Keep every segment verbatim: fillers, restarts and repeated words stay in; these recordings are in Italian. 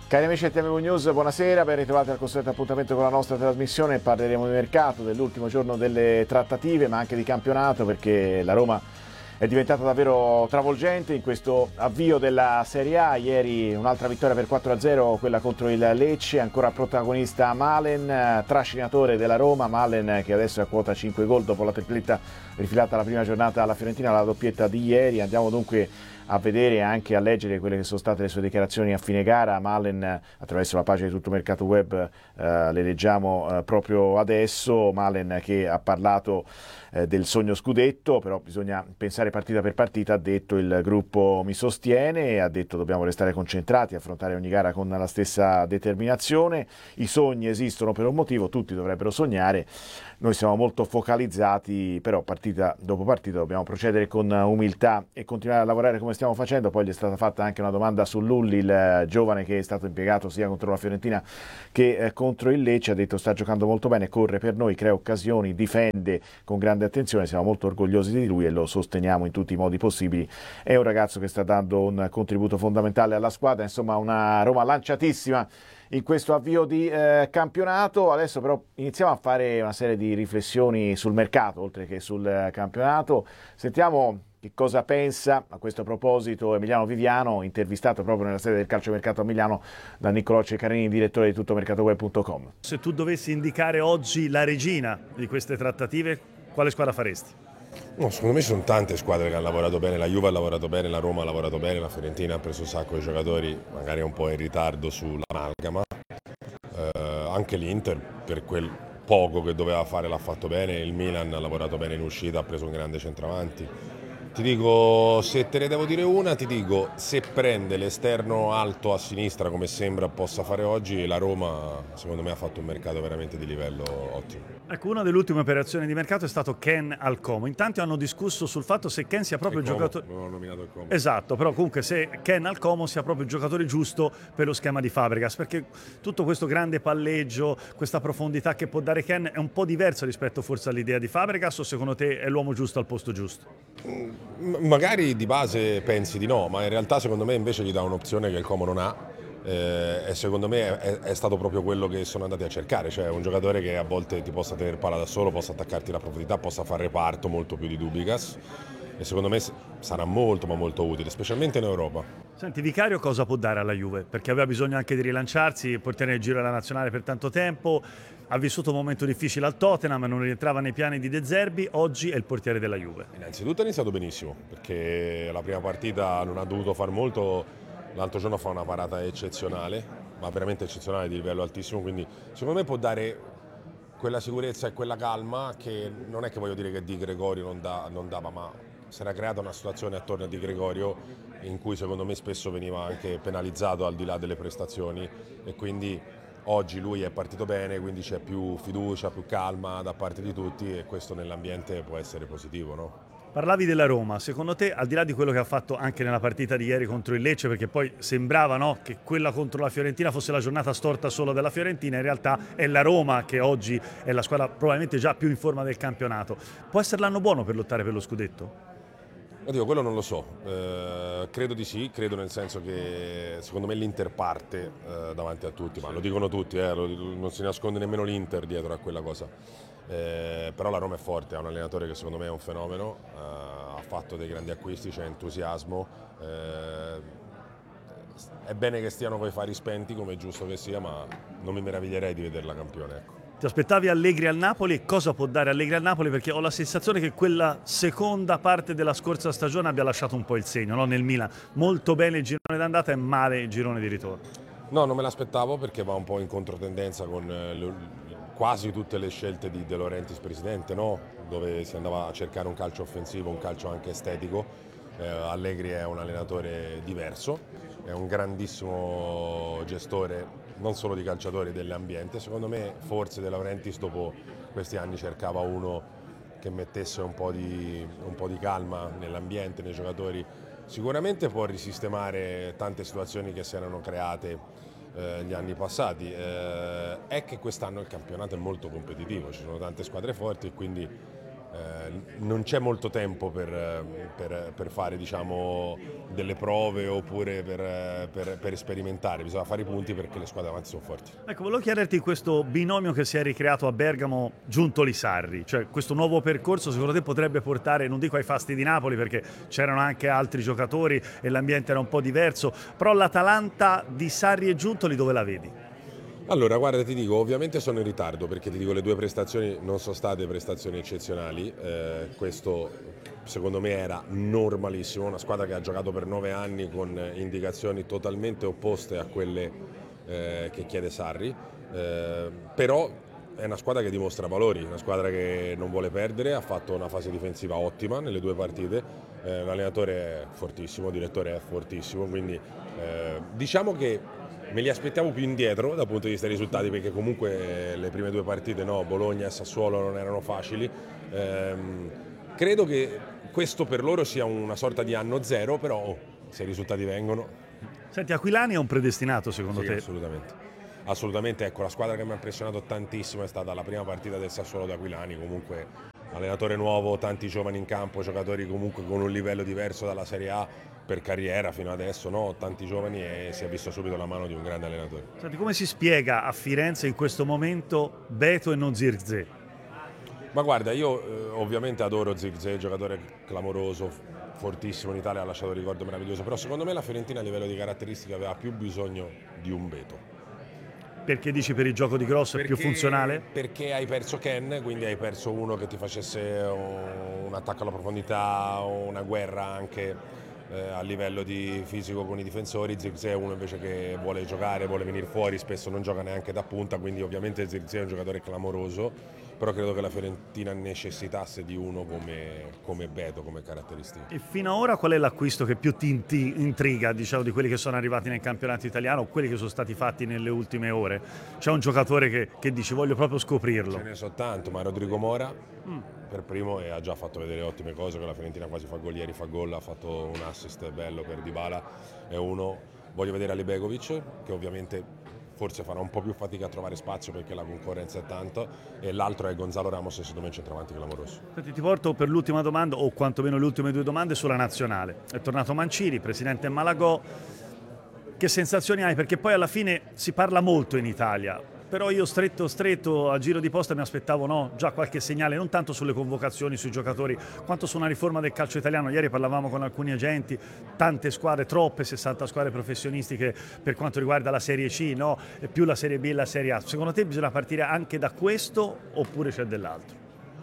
Cari amici di T V News, buonasera, ben ritrovati al consueto appuntamento con la nostra trasmissione. Parleremo di mercato, dell'ultimo giorno delle trattative, ma anche di campionato, perché la Roma è diventata davvero travolgente in questo avvio della Serie A. Ieri un'altra vittoria per quattro a zero, quella contro il Lecce, ancora protagonista Malen, trascinatore della Roma. Malen che adesso è a quota cinque gol dopo la tripletta rifilata la prima giornata alla Fiorentina, la doppietta di ieri. Andiamo dunque a vedere e anche a leggere quelle che sono state le sue dichiarazioni a fine gara. Malen, attraverso la pagina di Tutto Mercato Web, eh, le leggiamo eh, proprio adesso. Malen che ha parlato eh, del sogno scudetto, però bisogna pensare partita per partita. Ha detto: il gruppo mi sostiene, ha detto dobbiamo restare concentrati, affrontare ogni gara con la stessa determinazione, i sogni esistono per un motivo, tutti dovrebbero sognare, noi siamo molto focalizzati, però partita dopo partita dobbiamo procedere con umiltà e continuare a lavorare come stiamo facendo. Poi gli è stata fatta anche una domanda su Lulli, il giovane che è stato impiegato sia contro la Fiorentina che eh, contro il Lecce. Ha detto: sta giocando molto bene, corre per noi, crea occasioni, difende con grande attenzione, siamo molto orgogliosi di lui e lo sosteniamo in tutti i modi possibili. È un ragazzo che sta dando un contributo fondamentale alla squadra, insomma una Roma lanciatissima in questo avvio di eh, campionato. Adesso però iniziamo a fare una serie di riflessioni sul mercato oltre che sul eh, campionato. Sentiamo che cosa pensa a questo proposito Emiliano Viviano, intervistato proprio nella sede del calciomercato a Milano da Niccolò Ceccarini, direttore di tutto mercato web punto com. Se tu dovessi indicare oggi la regina di queste trattative, quale squadra faresti? No, secondo me ci sono tante squadre che hanno lavorato bene, la Juve ha lavorato bene, la Roma ha lavorato bene, la Fiorentina ha preso un sacco di giocatori, magari un po' in ritardo sull'amalgama, eh, anche l'Inter per quel poco che doveva fare l'ha fatto bene, il Milan ha lavorato bene in uscita, ha preso un grande centravanti. Ti dico, se te ne devo dire una, ti dico, se prende l'esterno alto a sinistra come sembra possa fare oggi, la Roma secondo me ha fatto un mercato veramente di livello ottimo. Ecco, una delle ultime operazioni di mercato è stato Ken al Como. In tanti hanno discusso sul fatto se Ken sia proprio il, il giocatore... Non ho nominato il Como. Esatto, però comunque se Ken al Como sia proprio il giocatore giusto per lo schema di Fabregas, perché tutto questo grande palleggio, questa profondità che può dare Ken è un po' diverso rispetto forse all'idea di Fabregas, o secondo te è l'uomo giusto al posto giusto? Magari di base pensi di no, ma in realtà secondo me invece gli dà un'opzione che il Como non ha. Eh, e secondo me è, è stato proprio quello che sono andati a cercare, cioè un giocatore che a volte ti possa tenere palla da solo, possa attaccarti la profondità, possa fare reparto molto più di Dubicas, e secondo me sarà molto ma molto utile, specialmente in Europa. Senti, Vicario cosa può dare alla Juve? Perché aveva bisogno anche di rilanciarsi, portiere nel giro della nazionale per tanto tempo, ha vissuto un momento difficile al Tottenham, non rientrava nei piani di De Zerbi, oggi è il portiere della Juve. Innanzitutto ha iniziato benissimo, perché la prima partita non ha dovuto far molto. L'altro giorno fa una parata eccezionale, ma veramente eccezionale, di livello altissimo, quindi secondo me può dare quella sicurezza e quella calma che non è che voglio dire che Di Gregorio non, da, non dava, ma si era creata una situazione attorno a Di Gregorio in cui secondo me spesso veniva anche penalizzato al di là delle prestazioni, e quindi oggi lui è partito bene, quindi c'è più fiducia, più calma da parte di tutti, e questo nell'ambiente può essere positivo, no? Parlavi della Roma, secondo te, al di là di quello che ha fatto anche nella partita di ieri contro il Lecce, perché poi sembrava, no, che quella contro la Fiorentina fosse la giornata storta solo della Fiorentina, in realtà è la Roma che oggi è la squadra probabilmente già più in forma del campionato. Può essere l'anno buono per lottare per lo scudetto? Oddio, quello non lo so, eh, credo di sì, credo nel senso che secondo me l'Inter parte eh, davanti a tutti, ma lo dicono tutti, eh, lo, non si nasconde nemmeno l'Inter dietro a quella cosa. Eh, però la Roma è forte, ha un allenatore che secondo me è un fenomeno, eh, ha fatto dei grandi acquisti, c'è entusiasmo, eh, è bene che stiano coi fari spenti come è giusto che sia, ma non mi meraviglierei di vederla campione, ecco. Ti aspettavi Allegri al Napoli? Cosa può dare Allegri al Napoli? Perché ho la sensazione che quella seconda parte della scorsa stagione abbia lasciato un po' il segno, no? Nel Milan molto bene il girone d'andata e male il girone di ritorno. No, non me l'aspettavo perché va un po' in controtendenza con le, quasi tutte le scelte di De Laurentiis presidente, no? Dove si andava a cercare un calcio offensivo, un calcio anche estetico. Eh, Allegri è un allenatore diverso, è un grandissimo gestore non solo di calciatori, dell'ambiente. Secondo me forse De Laurentiis dopo questi anni cercava uno che mettesse un po' di, un po' di calma nell'ambiente, nei giocatori. Sicuramente può risistemare tante situazioni che si erano create eh, gli anni passati. Eh, è che quest'anno il campionato è molto competitivo, ci sono tante squadre forti e quindi eh, non c'è molto tempo per, per, per fare diciamo, delle prove oppure per, per, per sperimentare, bisogna fare i punti perché le squadre avanti sono forti. Ecco, volevo chiederti questo binomio che si è ricreato a Bergamo Giuntoli-Sarri, cioè questo nuovo percorso secondo te potrebbe portare, non dico ai fasti di Napoli perché c'erano anche altri giocatori e l'ambiente era un po' diverso, però l'Atalanta di Sarri e Giuntoli dove la vedi? Allora, guarda, ti dico, ovviamente sono in ritardo perché ti dico le due prestazioni non sono state prestazioni eccezionali, eh, questo secondo me era normalissimo, una squadra che ha giocato per nove anni con indicazioni totalmente opposte a quelle eh, che chiede Sarri, eh, però è una squadra che dimostra valori, una squadra che non vuole perdere, ha fatto una fase difensiva ottima nelle due partite, eh, l'allenatore è fortissimo, il direttore è fortissimo, quindi eh, diciamo che me li aspettavo più indietro dal punto di vista dei risultati perché comunque le prime due partite, no, Bologna e Sassuolo non erano facili. Ehm, credo che questo per loro sia una sorta di anno zero, però oh, se i risultati vengono... Senti, Aquilani è un predestinato secondo sì, te? Assolutamente. Assolutamente, ecco, la squadra che mi ha impressionato tantissimo è stata la prima partita del Sassuolo d'Aquilani, comunque allenatore nuovo, tanti giovani in campo, giocatori comunque con un livello diverso dalla Serie A per carriera fino adesso, no? Tanti giovani e si è visto subito la mano di un grande allenatore. Senti, come si spiega a Firenze in questo momento Beto e non Zirkzee? Ma guarda, io eh, ovviamente adoro Zirkzee, giocatore clamoroso, fortissimo in Italia, ha lasciato un ricordo meraviglioso, però secondo me la Fiorentina a livello di caratteristiche aveva più bisogno di un Beto. Perché dici per il gioco di grosso perché, è più funzionale? Perché hai perso Ken, quindi hai perso uno che ti facesse un, un attacco alla profondità, una guerra anche eh, a livello di fisico con i difensori. Zirkzee è uno invece che vuole giocare, vuole venire fuori, spesso non gioca neanche da punta, quindi ovviamente Zirkzee è un giocatore clamoroso, però credo che la Fiorentina necessitasse di uno come, come Beto, come caratteristica. E fino ad ora qual è l'acquisto che più ti intriga, diciamo, di quelli che sono arrivati nel campionato italiano o quelli che sono stati fatti nelle ultime ore? C'è un giocatore che, che dici voglio proprio scoprirlo? Ce ne so tanto, ma Rodrigo Mora mm. per primo e ha già fatto vedere ottime cose, che la Fiorentina quasi fa gol, ieri fa gol, ha fatto un assist bello per Dybala, è uno. Voglio vedere Ali Begovic, che ovviamente forse farà un po' più fatica a trovare spazio perché la concorrenza è tanta, e l'altro è Gonzalo Ramos, secondo me è un centravanti clamoroso. Senti, ti porto per l'ultima domanda, o quantomeno le ultime due domande, sulla nazionale. È tornato Mancini, presidente Malagò. Che sensazioni hai? Perché poi alla fine si parla molto in Italia, però io stretto stretto a giro di posta mi aspettavo no, già qualche segnale, non tanto sulle convocazioni, sui giocatori, quanto su una riforma del calcio italiano. Ieri parlavamo con alcuni agenti, tante squadre, troppe, sessanta squadre professionistiche per quanto riguarda la Serie C, no? E più la Serie B e la Serie A. Secondo te bisogna partire anche da questo oppure c'è dell'altro?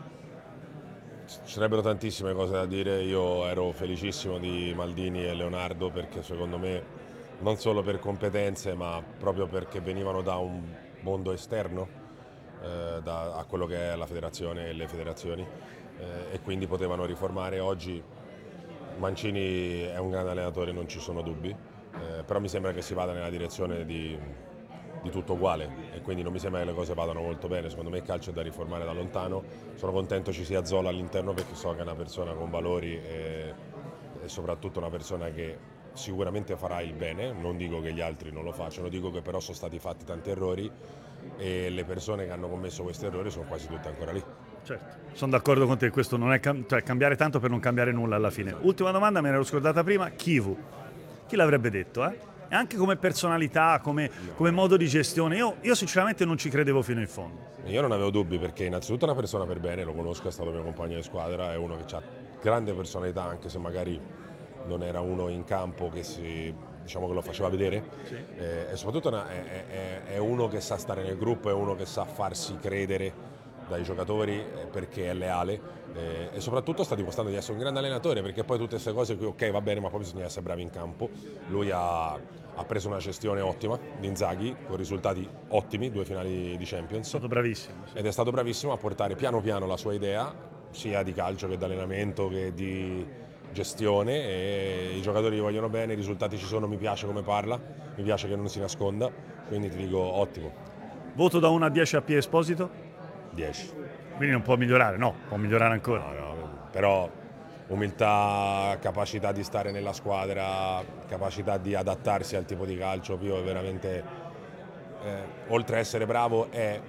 Ci sarebbero tantissime cose da dire, io ero felicissimo di Maldini e Leonardo perché secondo me non solo per competenze ma proprio perché venivano da un mondo esterno eh, da, a quello che è la federazione e le federazioni eh, e quindi potevano riformare. Oggi Mancini è un grande allenatore, non ci sono dubbi, eh, però mi sembra che si vada nella direzione di, di tutto uguale e quindi non mi sembra che le cose vadano molto bene. Secondo me il calcio è da riformare da lontano, sono contento ci sia Zola all'interno perché so che è una persona con valori e, e soprattutto una persona che sicuramente farà il bene, non dico che gli altri non lo facciano, dico che però sono stati fatti tanti errori e le persone che hanno commesso questi errori sono quasi tutte ancora lì. Certo, sono d'accordo con te, questo non è cam- cioè cambiare tanto per non cambiare nulla alla fine. Ultima domanda, me ne ero scordata prima, Chivu, chi l'avrebbe detto? Eh? E anche come personalità, come, come modo di gestione, io, io sinceramente non ci credevo fino in fondo. Io non avevo dubbi perché innanzitutto è una persona per bene, lo conosco, è stato mio compagno di squadra, è uno che ha grande personalità anche se magari non era uno in campo che, si, diciamo che lo faceva vedere, sì. eh, e soprattutto è, è, è uno che sa stare nel gruppo, è uno che sa farsi credere dai giocatori perché è leale eh, e soprattutto sta dimostrando di essere un grande allenatore perché poi tutte queste cose qui ok va bene ma poi bisogna essere bravi in campo. Lui ha, ha preso una gestione ottima di Inzaghi con risultati ottimi, due finali di Champions, è stato bravissimo, sì. Ed è stato bravissimo a portare piano piano la sua idea sia di calcio che di allenamento che di gestione e i giocatori gli vogliono bene, i risultati ci sono, mi piace come parla, mi piace che non si nasconda, quindi ti dico ottimo. Voto da uno a dieci a P. Esposito? dieci. Quindi non può migliorare, no, può migliorare ancora. No, no, però umiltà, capacità di stare nella squadra, capacità di adattarsi al tipo di calcio, Pio è veramente, eh, oltre a essere bravo, è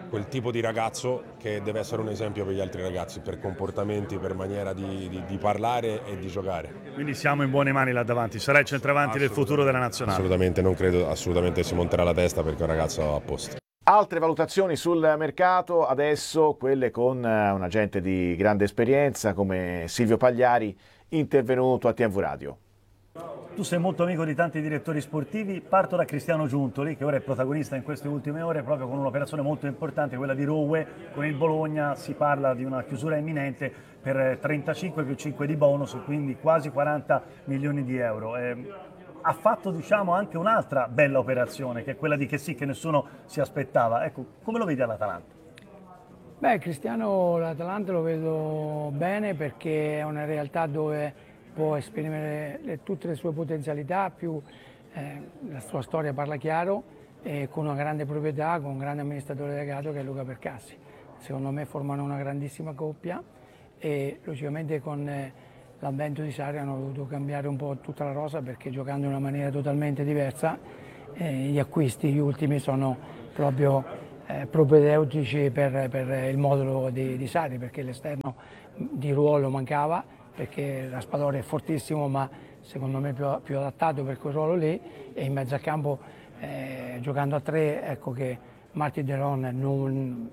quel tipo di ragazzo che deve essere un esempio per gli altri ragazzi, per comportamenti, per maniera di, di, di parlare e di giocare. Quindi siamo in buone mani là davanti, sarà il centravanti del futuro della nazionale. Assolutamente, non credo assolutamente si monterà la testa perché è un ragazzo a posto. Altre valutazioni sul mercato, adesso quelle con un agente di grande esperienza come Silvio Pagliari, intervenuto a T V Radio. Tu sei molto amico di tanti direttori sportivi, parto da Cristiano Giuntoli, che ora è protagonista in queste ultime ore proprio con un'operazione molto importante, quella di Rowe. Con il Bologna si parla di una chiusura imminente per trentacinque più cinque di bonus, quindi quasi quaranta milioni di euro. Eh, ha fatto, diciamo, anche un'altra bella operazione, che è quella di Chessy, che nessuno si aspettava. Ecco, come lo vedi all'Atalanta? Beh, Cristiano l'Atalanta lo vedo bene perché è una realtà dove può esprimere le, tutte le sue potenzialità, più eh, la sua storia parla chiaro, e con una grande proprietà, con un grande amministratore delegato che è Luca Percassi. Secondo me formano una grandissima coppia e logicamente con eh, l'avvento di Sarri hanno dovuto cambiare un po' tutta la rosa perché giocando in una maniera totalmente diversa eh, gli acquisti gli ultimi sono proprio eh, propedeutici per, per il modulo di, di Sarri, perché l'esterno di ruolo mancava, perché Raspadori è fortissimo ma secondo me più, più adattato per quel ruolo lì, e in mezzo a campo eh, giocando a tre, ecco che Martin Deron non,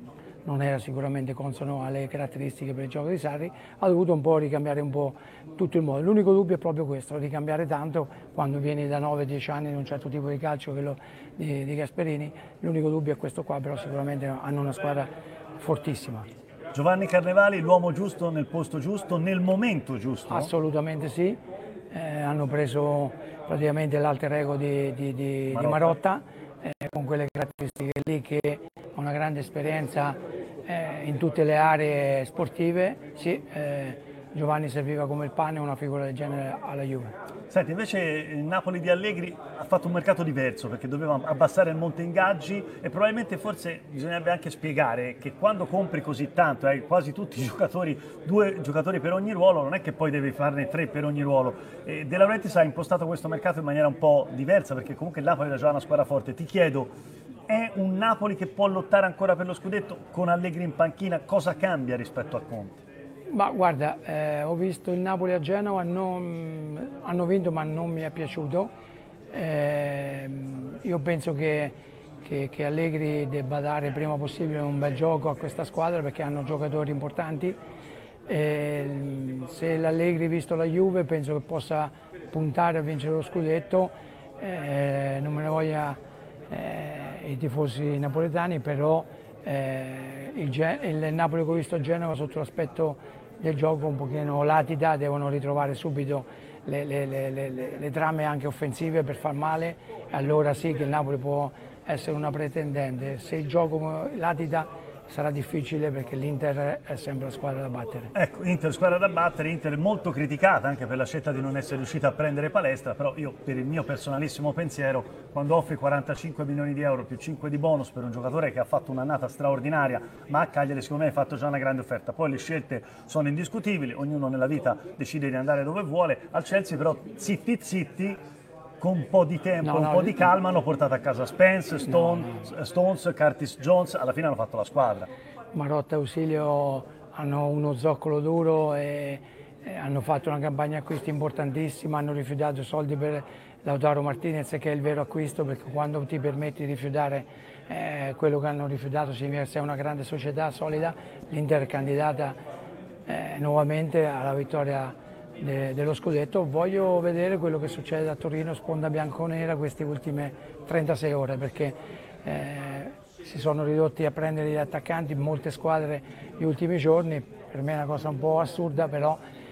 non era sicuramente consono alle caratteristiche per il gioco di Sarri, ha dovuto un po' ricambiare un po' tutto il modo. L'unico dubbio è proprio questo, ricambiare tanto quando vieni da nove dieci anni in un certo tipo di calcio, quello di, di Gasperini. L'unico dubbio è questo qua, però sicuramente hanno una squadra fortissima. Giovanni Carnevali, l'uomo giusto nel posto giusto, nel momento giusto? Assolutamente sì, eh, hanno preso praticamente l'alter ego di, di, di Marotta, di Marotta eh, con quelle caratteristiche lì, che ha una grande esperienza eh, in tutte le aree sportive. Sì, eh, Giovanni serviva come il pane, una figura del genere alla Juve. Senti, invece il Napoli di Allegri ha fatto un mercato diverso perché doveva abbassare il monte ingaggi, e probabilmente forse bisognerebbe anche spiegare che quando compri così tanto, hai eh, quasi tutti i giocatori, due giocatori per ogni ruolo, non è che poi devi farne tre per ogni ruolo. E De Laurentiis ha impostato questo mercato in maniera un po' diversa perché comunque il Napoli era già una squadra forte. Ti chiedo, è un Napoli che può lottare ancora per lo scudetto con Allegri in panchina? Cosa cambia rispetto a Conte? Ma guarda, eh, ho visto il Napoli a Genova, non, hanno vinto ma non mi è piaciuto. Eh, io penso che, che, che Allegri debba dare prima possibile un bel gioco a questa squadra perché hanno giocatori importanti. Eh, se l'Allegri, visto la Juve, penso che possa puntare a vincere lo scudetto. Eh, non me ne voglia eh, i tifosi napoletani, però eh, il, il Napoli che ho visto a Genova sotto l'aspetto del gioco un pochino latita, devono ritrovare subito le, le, le, le, le trame anche offensive per far male, allora sì che il Napoli può essere una pretendente. Se il gioco latita sarà difficile perché l'Inter è sempre la squadra da battere. Ecco, Inter squadra da battere, Inter molto criticata anche per la scelta di non essere riuscita a prendere Palestra, però io per il mio personalissimo pensiero, quando offri quarantacinque milioni di euro più cinque di bonus per un giocatore che ha fatto un'annata straordinaria, ma a Cagliari secondo me hai fatto già una grande offerta. Poi le scelte sono indiscutibili, ognuno nella vita decide di andare dove vuole. Al Chelsea però zitti zitti, con un po' di tempo, no, un no, po' di calma, hanno portato a casa Spence, Stone, no, no. Stones, Curtis Jones, alla fine hanno fatto la squadra. Marotta e Ausilio hanno uno zoccolo duro e, e hanno fatto una campagna acquisti importantissima, hanno rifiutato soldi per Lautaro Martinez, che è il vero acquisto, perché quando ti permetti di rifiutare eh, quello che hanno rifiutato significa che sei una grande società solida. L'Inter è candidata eh, nuovamente alla vittoria De, dello scudetto. Voglio vedere quello che succede a Torino, sponda bianconera, queste ultime trentasei ore, perché eh, si sono ridotti a prendere gli attaccanti molte squadre gli ultimi giorni. Per me è una cosa un po' assurda, però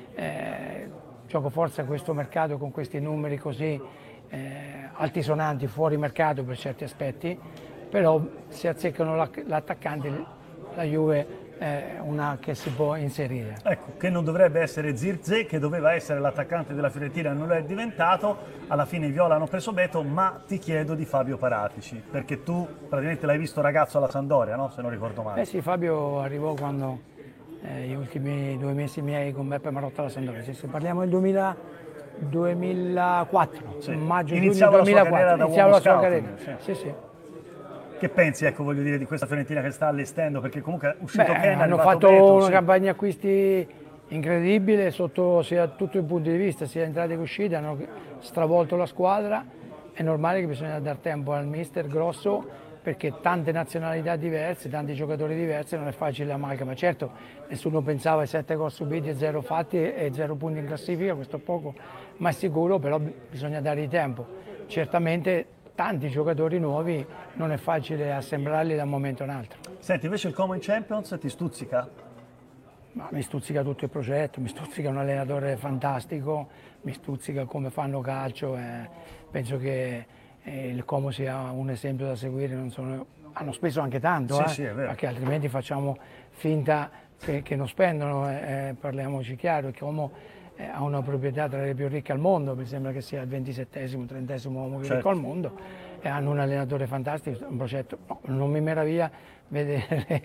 eh, gioco forza a questo mercato con questi numeri così eh, altisonanti, fuori mercato per certi aspetti, però se azzeccano l'attaccante la Juve è una che si può inserire. Ecco, che non dovrebbe essere Zirkzee, che doveva essere l'attaccante della Fiorentina, non lo è diventato. Alla fine i Viola hanno preso Beto, ma ti chiedo di Fabio Paratici, perché tu praticamente l'hai visto ragazzo alla Sampdoria, no? Se non ricordo male. Eh sì, Fabio arrivò quando eh, gli ultimi due mesi miei con Beppe Marotta alla Sampdoria. Sì, se parliamo del duemila, duemilaquattro, sì. maggio Iniziava giugno duemilaquattro, iniziava la sua carriera da uomo scouting. Sì, sì. Che pensi, ecco, voglio dire, di questa Fiorentina che sta allestendo? Perché comunque è uscito Beh, Ken, hanno fatto Beto, una sì. campagna acquisti incredibile sotto sia tutti i punti di vista, sia entrate che uscite, hanno stravolto la squadra. È normale che bisogna dare tempo al mister Grosso, perché tante nazionalità diverse, tanti giocatori diversi, non è facile l'amalgama. Certo, nessuno pensava ai sette gol subiti e zero fatti e zero punti in classifica, questo è poco, ma è sicuro, però bisogna dargli tempo. Certamente tanti giocatori nuovi, non è facile assemblarli da un momento a un altro. Senti, invece il Como in Champions ti stuzzica? Ma mi stuzzica tutto il progetto, mi stuzzica un allenatore fantastico, mi stuzzica come fanno calcio, eh, penso che eh, il Como sia un esempio da seguire, non sono, hanno speso anche tanto, sì, eh, sì, è vero. perché altrimenti facciamo finta che, che non spendono, eh, parliamoci chiaro, il Como eh, ha una proprietà tra le più ricche al mondo, mi sembra che sia il ventisettesimo, trentesimo uomo più certo. ricco al mondo, e hanno un allenatore fantastico, un progetto, no, non mi meraviglia vedere,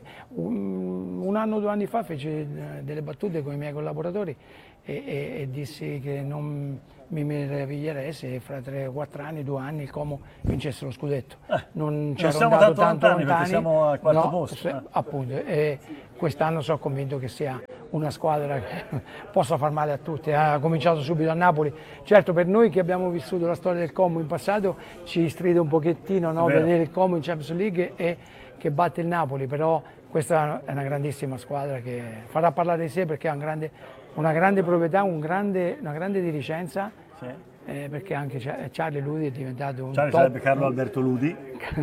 un, un anno o due anni fa feci delle battute con i miei collaboratori e, e, e dissi che non mi meraviglierei se fra tre o quattro anni, due anni il Como vincesse lo scudetto. Eh, non non siamo tanto lontani, perché siamo al quarto no, posto. Se, eh. appunto, e quest'anno sono convinto che sia una squadra che possa far male a tutti. Ha cominciato subito a Napoli. Certo, per noi che abbiamo vissuto la storia del Como in passato ci stride un pochettino, no, vedere il Como in Champions League e che batte il Napoli, però questa è una grandissima squadra che farà parlare di sé perché ha un grande, una grande proprietà, un grande, una grande dirigenza, Sì. eh, perché anche Charlie Ludi è diventato un Charlie top, sarebbe Carlo Alberto Ludi.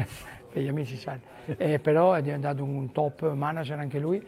per gli amici Charlie, eh, però è diventato un top manager anche lui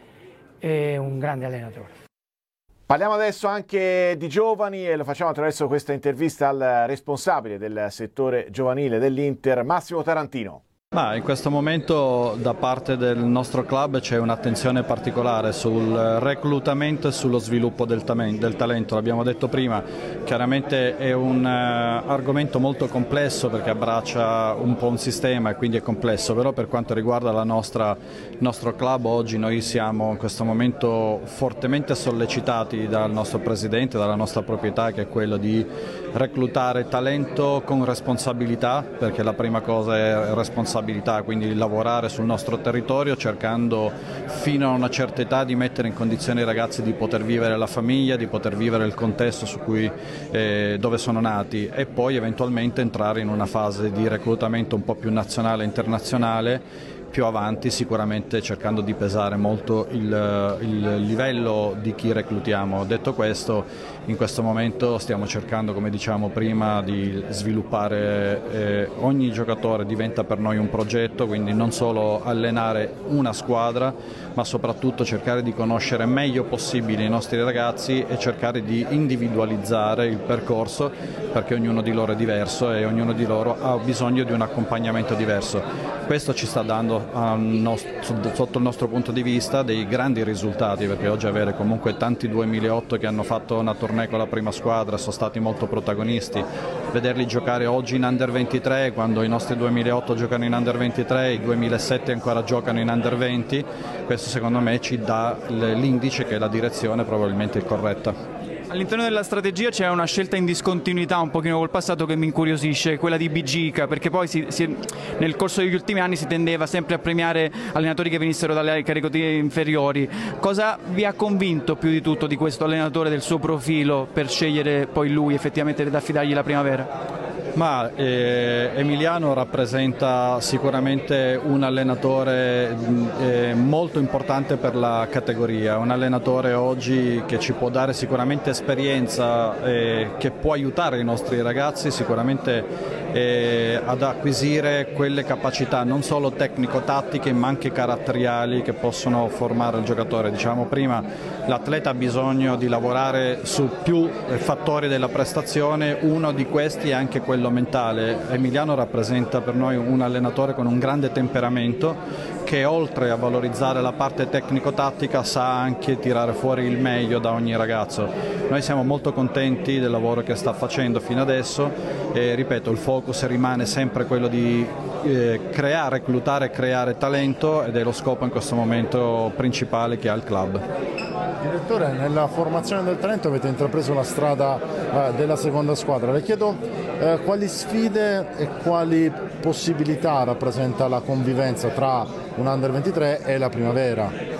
e un grande allenatore. Parliamo adesso anche di giovani e lo facciamo attraverso questa intervista al responsabile del settore giovanile dell'Inter, Massimo Tarantino. Ma in questo momento da parte del nostro club c'è un'attenzione particolare sul reclutamento e sullo sviluppo del, del talento, l'abbiamo detto prima, chiaramente è un uh, argomento molto complesso perché abbraccia un po' un sistema e quindi è complesso, però per quanto riguarda la nostra, il nostro club oggi noi siamo in questo momento fortemente sollecitati dal nostro presidente, dalla nostra proprietà, che è quello di reclutare talento con responsabilità, perché la prima cosa è responsabilità, quindi lavorare sul nostro territorio cercando fino a una certa età di mettere in condizione i ragazzi di poter vivere la famiglia, di poter vivere il contesto su cui, eh, dove sono nati e poi eventualmente entrare in una fase di reclutamento un po' più nazionale e internazionale più avanti, sicuramente cercando di pesare molto il, il livello di chi reclutiamo. Detto questo, in questo momento stiamo cercando, come diciamo prima, di sviluppare, eh, ogni giocatore diventa per noi un progetto, quindi non solo allenare una squadra, ma soprattutto cercare di conoscere meglio possibile i nostri ragazzi e cercare di individualizzare il percorso, perché ognuno di loro è diverso e ognuno di loro ha bisogno di un accompagnamento diverso. Questo ci sta dando, sotto il nostro punto di vista, dei grandi risultati, perché oggi avere comunque tanti duemilaotto che hanno fatto una tournée con la prima squadra, sono stati molto protagonisti, vederli giocare oggi in under ventitré, quando i nostri duemilaotto giocano in under ventitré, i duemilasette ancora giocano in under venti, questo secondo me ci dà l'indice che la direzione probabilmente è corretta. All'interno della strategia c'è una scelta in discontinuità un pochino col passato che mi incuriosisce, quella di Bigica, perché poi si, si, nel corso degli ultimi anni si tendeva sempre a premiare allenatori che venissero dalle categorie inferiori. Cosa vi ha convinto più di tutto di questo allenatore, del suo profilo, per scegliere poi lui effettivamente ad affidargli la primavera? Ma eh, Emiliano rappresenta sicuramente un allenatore eh, molto importante per la categoria, un allenatore oggi che ci può dare sicuramente esperienza, eh, che può aiutare i nostri ragazzi sicuramente eh, ad acquisire quelle capacità non solo tecnico-tattiche ma anche caratteriali che possono formare il giocatore. Diciamo prima, l'atleta ha bisogno di lavorare su più fattori della prestazione, uno di questi è anche quello mentale. Emiliano rappresenta per noi un allenatore con un grande temperamento che oltre a valorizzare la parte tecnico-tattica sa anche tirare fuori il meglio da ogni ragazzo. Noi siamo molto contenti del lavoro che sta facendo fino adesso e ripeto, il focus rimane sempre quello di eh, creare, reclutare e creare talento ed è lo scopo in questo momento principale che ha il club. Direttore, nella formazione del talento avete intrapreso la strada eh, della seconda squadra. Le chiedo eh, quali sfide e quali possibilità rappresenta la convivenza tra un under ventitré e la primavera?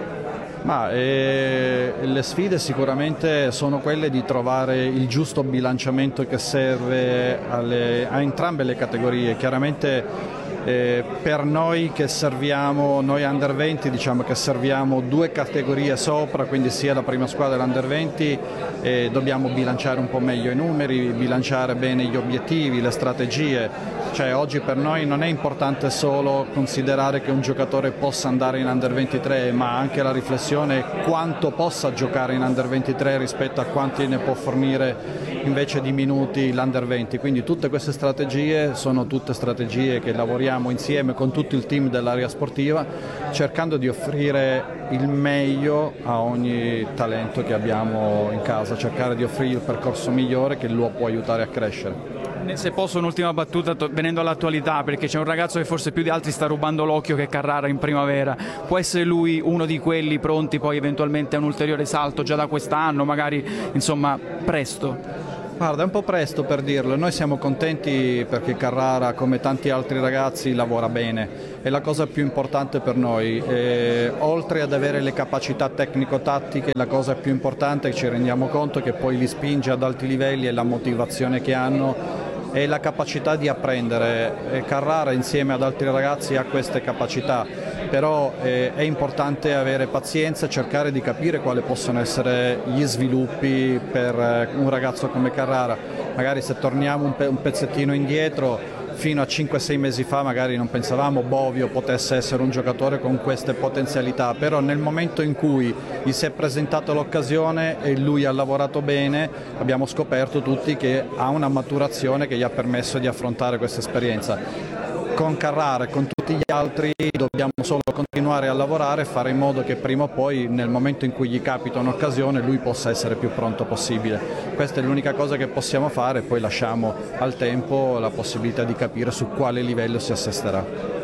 Ma, eh, le sfide sicuramente sono quelle di trovare il giusto bilanciamento che serve alle, a entrambe le categorie. Chiaramente eh, per noi che serviamo, noi under venti, diciamo che serviamo due categorie sopra, quindi sia la prima squadra e l'under venti, eh, dobbiamo bilanciare un po' meglio i numeri, bilanciare bene gli obiettivi, le strategie. Cioè, oggi per noi non è importante solo considerare che un giocatore possa andare in under ventitré, ma anche la riflessione quanto possa giocare in under ventitré rispetto a quanti ne può fornire invece di minuti l'under venti. Quindi tutte queste strategie sono tutte strategie che lavoriamo insieme con tutto il team dell'area sportiva, cercando di offrire il meglio a ogni talento che abbiamo in casa, cercare di offrire il percorso migliore che lo può aiutare a crescere. Se posso un'ultima battuta, venendo all'attualità, perché c'è un ragazzo che forse più di altri sta rubando l'occhio, che è Carrara in primavera. Può essere lui uno di quelli pronti poi eventualmente a un ulteriore salto già da quest'anno, magari insomma presto? Guarda, è un po' presto per dirlo, noi siamo contenti perché Carrara, come tanti altri ragazzi, lavora bene, è la cosa più importante per noi. E, oltre ad avere le capacità tecnico-tattiche, la cosa più importante che ci rendiamo conto che poi li spinge ad alti livelli è la motivazione che hanno e la capacità di apprendere. E Carrara insieme ad altri ragazzi ha queste capacità, però eh, è importante avere pazienza, cercare di capire quali possono essere gli sviluppi per eh, un ragazzo come Carrara. Magari se torniamo un, pe un pezzettino indietro, fino a cinque sei mesi fa magari non pensavamo Bovio potesse essere un giocatore con queste potenzialità, però nel momento in cui gli si è presentata l'occasione e lui ha lavorato bene, abbiamo scoperto tutti che ha una maturazione che gli ha permesso di affrontare questa esperienza. Con Carrara e con tutti gli altri dobbiamo solo continuare a lavorare e fare in modo che prima o poi, nel momento in cui gli capita un'occasione, lui possa essere più pronto possibile. Questa è l'unica cosa che possiamo fare, poi lasciamo al tempo la possibilità di capire su quale livello si assesterà.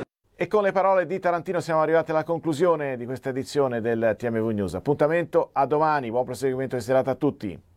E con le parole di Tarantino siamo arrivati alla conclusione di questa edizione del T M V News. Appuntamento a domani, buon proseguimento di serata a tutti.